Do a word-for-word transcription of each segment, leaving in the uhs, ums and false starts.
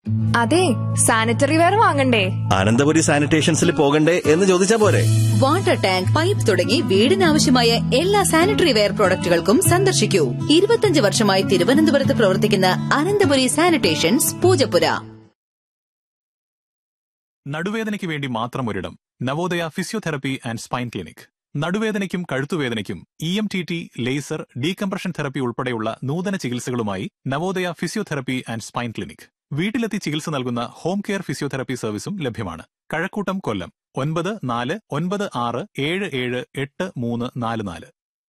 അതെ, sanitary ware വാങ്ങണ്ടേ? അനന്തപുരി സാനിറ്റേഷൻസിൽ പോകണ്ടേ എന്ന് ചോദിച്ചാ പോരെ? വാട്ടർ ടാങ്ക്, പൈപ്പ് തുടങ്ങി വീടിനാവശ്യമായ എല്ലാ സാനിറ്ററി വെയർ പ്രോഡക്റ്റുകൾക്കും സന്ദർശിക്കൂ. ഇരുപത്തിയഞ്ച് വർഷമായി തിരുവനന്തപുരത്ത് പ്രവർത്തിക്കുന്ന അനന്തപുരി സാനിറ്റേഷൻസ്, പൂജപ്പുര. നടുവേദനയ്ക്ക് വേണ്ടി മാത്രം ഒരിടം. Navodaya physiotherapy and spine clinic. നടുവേദനയ്ക്കും കഴുത്തുവേദനയ്ക്കും E M T T, laser, decompression therapy ഉൾപ്പെടെയുള്ള നൂതന ചികിത്സകളുമായി Navodaya physiotherapy and spine clinic. വീട്ടിലെത്തി ചികിത്സ നൽകുന്ന ഹോം കെയർ ഫിസിയോതെറപ്പി സർവീസും ലഭ്യമാണ്. കഴക്കൂട്ടം, കൊല്ലം. ഒൻപത് നാല് ഒൻപത് ആറ് ഏഴ് ഏഴ് എട്ട് മൂന്ന് നാല് നാല്.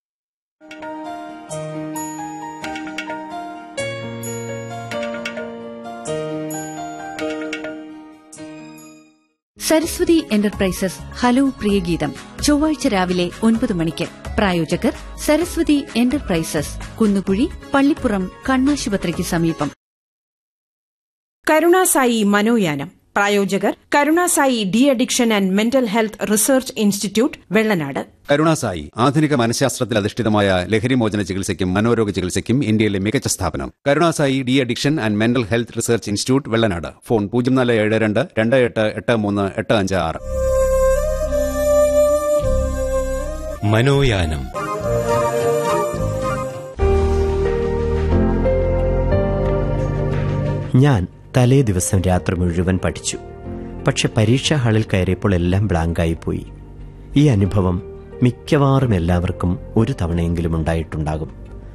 സരസ്വതി എന്റർപ്രൈസസ് ഹലോ പ്രിയഗീതം, ചൊവ്വാഴ്ച രാവിലെ ഒൻപത് മണിക്ക്. പ്രായോജകർ സരസ്വതി എന്റർപ്രൈസസ്, കുന്നുകുഴി, പള്ളിപ്പുറം, കണ്ണാശുപത്രിക്ക് സമീപം. കരുണാസായി മനോയാനം. പ്രായോജകർ Karunasai de addiction and mental health research institute, Vellanad. Karunasai ആധുനിക മനഃശാസ്ത്രത്തിൽ അധിഷ്ഠിതമായ ലഹരിമോചന ചികിത്സയ്ക്കും മനോരോഗ ചികിത്സയ്ക്കും ഇന്ത്യയിലെ മികച്ച സ്ഥാപനം. Karunasai de addiction and mental health research institute, Vellanad. Phone പൂജ്യം നാല് ഏഴ് രണ്ട് രണ്ട് എട്ട് എട്ട് മൂന്ന് എട്ട് അഞ്ച് ആറ്. മനോയാനം. ഞാൻ തലേ ദിവസം രാത്രി മുഴുവൻ പഠിച്ചു. പക്ഷെ പരീക്ഷാ ഹാളിൽ കയറിയപ്പോൾ എല്ലാം ബ്ലാങ്കായിപ്പോയി. ഈ അനുഭവം മിക്കവാറും എല്ലാവർക്കും ഒരു തവണയെങ്കിലും ഉണ്ടായിട്ടുണ്ടാകും.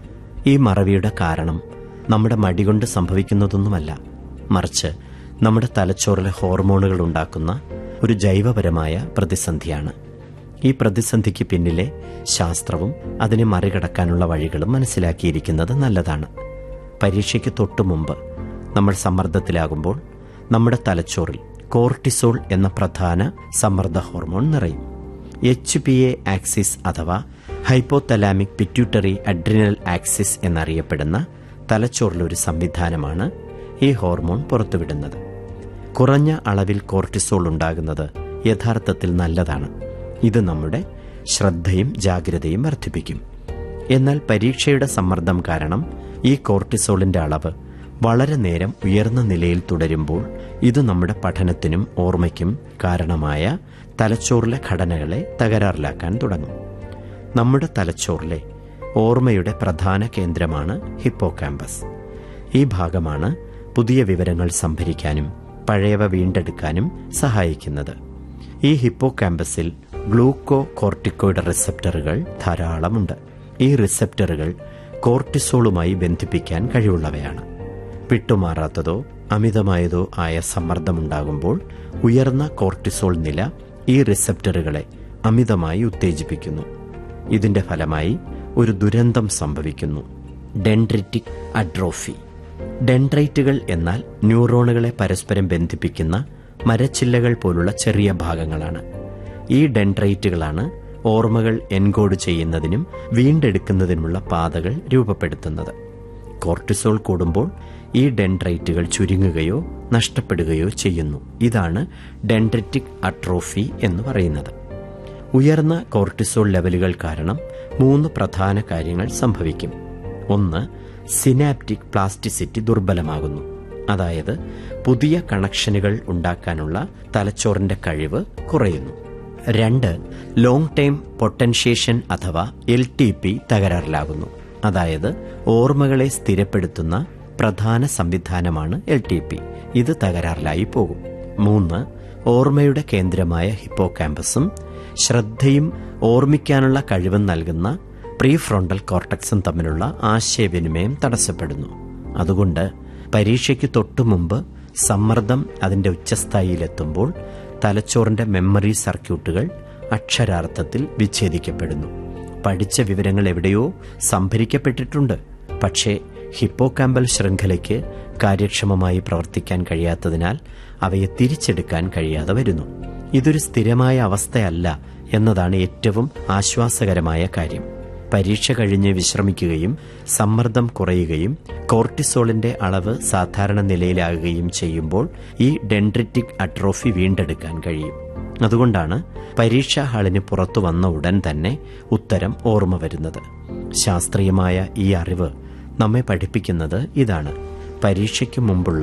ഈ മറവിയുടെ കാരണം നമ്മുടെ മടികൊണ്ട് സംഭവിക്കുന്നതൊന്നുമല്ല, മറിച്ച് നമ്മുടെ തലച്ചോറിലെ ഹോർമോണുകൾ ഉണ്ടാക്കുന്ന ഒരു ജൈവപരമായ പ്രതിസന്ധിയാണ്. ഈ പ്രതിസന്ധിക്ക് പിന്നിലെ ശാസ്ത്രവും അതിനെ മറികടക്കാനുള്ള വഴികളും മനസ്സിലാക്കിയിരിക്കുന്നത് നല്ലതാണ്. പരീക്ഷയ്ക്ക് തൊട്ടു മുമ്പ് നമ്മൾ സമ്മർദ്ദത്തിലാകുമ്പോൾ നമ്മുടെ തലച്ചോറിൽ കോർട്ടിസോൾ എന്ന പ്രധാന സമ്മർദ്ദ ഹോർമോൺ നിറയും. എച്ച് പി എ ആക്സിസ് അഥവാ ഹൈപ്പോതലാമിക് പിറ്റ്യൂട്ടറി അഡ്രിനൽ ആക്സിസ് എന്നറിയപ്പെടുന്ന തലച്ചോറിലൊരു സംവിധാനമാണ് ഈ ഹോർമോൺ പുറത്തുവിടുന്നത്. കുറഞ്ഞ അളവിൽ കോർട്ടിസോൾ ഉണ്ടാകുന്നത് യഥാർത്ഥത്തിൽ നല്ലതാണ്. ഇത് നമ്മുടെ ശ്രദ്ധയും ജാഗ്രതയും വർദ്ധിപ്പിക്കും. എന്നാൽ പരീക്ഷയുടെ സമ്മർദ്ദം കാരണം ഈ കോർട്ടിസോളിന്റെ അളവ് വളരെ നേരം ഉയർന്ന നിലയിൽ തുടരുമ്പോൾ ഇത് നമ്മുടെ പഠനത്തിനും ഓർമ്മയ്ക്കും കാരണമായ തലച്ചോറിലെ ഘടനകളെ തകരാറിലാക്കാൻ തുടങ്ങും. നമ്മുടെ തലച്ചോറിലെ ഓർമ്മയുടെ പ്രധാന കേന്ദ്രമാണ് ഹിപ്പോകാമ്പസ്. ഈ ഭാഗമാണ് പുതിയ വിവരങ്ങൾ സംഭരിക്കാനും പഴയവ വീണ്ടെടുക്കാനും സഹായിക്കുന്നത്. ഈ ഹിപ്പോകാമ്പസിൽ ഗ്ലൂക്കോ കോർട്ടിക്കോയിഡ് റിസപ്റ്ററുകൾ ധാരാളമുണ്ട്. ഈ റിസപ്റ്ററുകൾ കോർട്ടിസോളുമായി ബന്ധിപ്പിക്കാൻ കഴിവുള്ളവയാണ്. വിട്ടുമാറാത്തതോ അമിതമായതോ ആയ സമ്മർദ്ദമുണ്ടാകുമ്പോൾ ഉയർന്ന കോർട്ടിസോൾ നില ഈ റിസപ്റ്ററുകളെ അമിതമായി ഉത്തേജിപ്പിക്കുന്നു. ഇതിന്റെ ഫലമായി ഒരു ദുരന്തം സംഭവിക്കുന്നു: ഡെൻഡ്രിറ്റിക് അട്രോഫി. ഡെൻഡ്രൈറ്റുകൾ എന്നാൽ ന്യൂറോണുകളെ പരസ്പരം ബന്ധിപ്പിക്കുന്ന മരച്ചില്ലകൾ പോലുള്ള ചെറിയ ഭാഗങ്ങളാണ്. ഈ ഡെൻഡ്രൈറ്റുകളാണ് ഓർമ്മകൾ എൻകോഡ് ചെയ്യുന്നതിനും വീണ്ടെടുക്കുന്നതിനുമുള്ള പാതകൾ രൂപപ്പെടുത്തുന്നത്. കോർട്ടിസോൾ കൂടുമ്പോൾ ഈ ഡെൻഡ്രൈറ്റുകൾ ചുരുങ്ങുകയോ നഷ്ടപ്പെടുകയോ ചെയ്യുന്നു. ഇതാണ് ഡെൻഡ്രിറ്റിക് അട്രോഫി എന്ന് പറയുന്നത്. ഉയർന്ന കോർട്ടിസോൾ ലെവലുകൾ കാരണം മൂന്ന് പ്രധാന കാര്യങ്ങൾ സംഭവിക്കും. ഒന്ന്, സിനാപ്റ്റിക് പ്ലാസ്റ്റിസിറ്റി ദുർബലമാകുന്നു. അതായത് പുതിയ കണക്ഷനുകൾ ഉണ്ടാക്കാനുള്ള തലച്ചോറിന്റെ കഴിവ് കുറയുന്നു. രണ്ട്, ലോങ് ടൈം പൊട്ടൻഷ്യേഷൻ അഥവാ എൽ ടി പി തകരാറിലാകുന്നു. അതായത് ഓർമ്മകളെ സ്ഥിരപ്പെടുത്തുന്ന പ്രധാന സംവിധാനമാണ് എൽ ടി പി. ഇത് തകരാറിലായി പോകും. മൂന്ന്, ഓർമ്മയുടെ കേന്ദ്രമായ ഹിപ്പോകാമ്പസും ശ്രദ്ധയും ഓർമ്മിക്കാനുള്ള കഴിവും നൽകുന്ന പ്രീഫ്രോണ്ടൽ കോർട്ടക്സും തമ്മിലുള്ള ആശയവിനിമയം തടസ്സപ്പെടുന്നു. അതുകൊണ്ട് പരീക്ഷയ്ക്ക് തൊട്ടു മുമ്പ് സമ്മർദ്ദം അതിന്റെ ഉച്ചസ്ഥായിയിലെത്തുമ്പോൾ തലച്ചോറിന്റെ മെമ്മറി സർക്യൂട്ടുകൾ അക്ഷരാർത്ഥത്തിൽ വിച്ഛേദിക്കപ്പെടുന്നു. പഠിച്ച വിവരങ്ങൾ എവിടെയോ സംഭരിക്കപ്പെട്ടിട്ടുണ്ട്, പക്ഷേ ഹിപ്പോകാമ്പൽ ശൃംഖലയ്ക്ക് കാര്യക്ഷമമായി പ്രവർത്തിക്കാൻ കഴിയാത്തതിനാൽ അവയെ തിരിച്ചെടുക്കാൻ കഴിയാതെ വരുന്നു. ഇതൊരു സ്ഥിരമായ അവസ്ഥയല്ല എന്നതാണ് ഏറ്റവും ആശ്വാസകരമായ കാര്യം. പരീക്ഷ കഴിഞ്ഞ് വിശ്രമിക്കുകയും സമ്മർദ്ദം കുറയുകയും കോർട്ടിസോളിന്റെ അളവ് സാധാരണ നിലയിലാകുകയും ചെയ്യുമ്പോൾ ഈ ഡെൻഡ്രിറ്റിക് അട്രോഫി വീണ്ടെടുക്കാൻ കഴിയും. അതുകൊണ്ടാണ് പരീക്ഷാ ഹാളിന് പുറത്തു വന്ന ഉടൻ തന്നെ ഉത്തരം ഓർമ്മ വരുന്നത്. ശാസ്ത്രീയമായ ഈ അറിവ് നമ്മെ പഠിപ്പിക്കുന്നത് ഇതാണ്: പരീക്ഷയ്ക്ക് മുമ്പുള്ള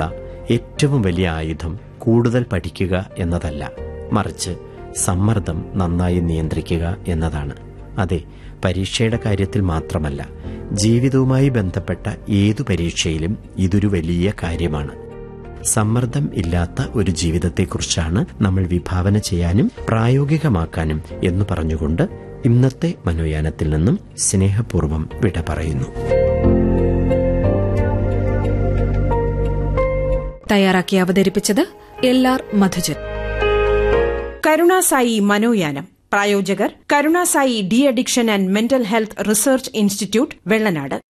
ഏറ്റവും വലിയ ആയുധം കൂടുതൽ പഠിക്കുക എന്നതല്ല, മറിച്ച് സമ്മർദ്ദം നന്നായി നിയന്ത്രിക്കുക എന്നതാണ്. അതെ, പരീക്ഷയുടെ കാര്യത്തിൽ മാത്രമല്ല, ജീവിതവുമായി ബന്ധപ്പെട്ട ഏതു പരീക്ഷയിലും ഇതൊരു വലിയ കാര്യമാണ്. സമ്മർദ്ദം ഇല്ലാത്ത ഒരു ജീവിതത്തെക്കുറിച്ചാണ് നമ്മൾ വിഭാവന ചെയ്യാനും പ്രായോഗികമാക്കാനും എന്ന് പറഞ്ഞുകൊണ്ട് ഇന്നത്തെ മനോയാനത്തിൽ നിന്നും സ്നേഹപൂർവ്വം വിട പറയുന്നു. തയ്യാറാക്കി അവതരിപ്പിച്ചത് എൽ ആർ മധുജൻ. കരുണാസായി മനോയാനം പ്രായോജകർ Karunasai de addiction and mental health research institute Vellanad.